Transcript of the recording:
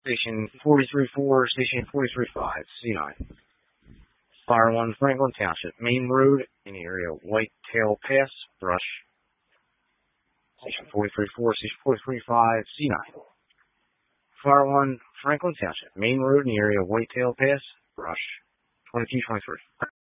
Station 43-4, Station 43-5, C9. Fire 1, Franklin Township, Main Road, in the area of Whitetail Pass, brush. Station 43-4, Station 43-5, C9. Fire 1, Franklin Township, Main Road, in the area of Whitetail Pass, brush. 2223.